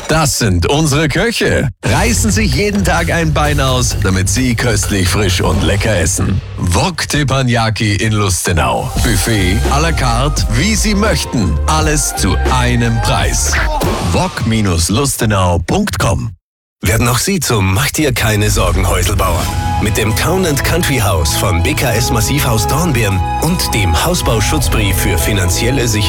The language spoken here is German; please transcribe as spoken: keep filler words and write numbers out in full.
Das sind unsere Köche. Reißen sich jeden Tag ein Bein aus, damit Sie köstlich, frisch und lecker essen. Wok Teppanyaki in Lustenau. Buffet à la carte, wie Sie möchten. Alles zu einem Preis. wok Lustenau punkt com. Werden auch Sie zum Mach dir keine Sorgen Häuselbauer. Mit dem Town and Country House von B K S Massivhaus Dornbirn und dem Hausbauschutzbrief für finanzielle Sicherheit